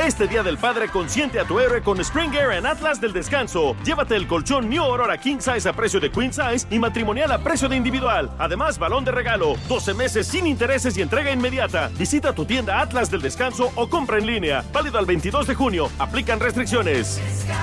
Este Día del Padre consiente a tu héroe con Spring Air en Atlas del Descanso. Llévate el colchón New Aurora King Size a precio de Queen Size y matrimonial a precio de individual. Además, balón de regalo, 12 meses sin intereses y entrega inmediata. Visita tu tienda Atlas del Descanso o compra en línea. Válido al 22 de junio. Aplican restricciones.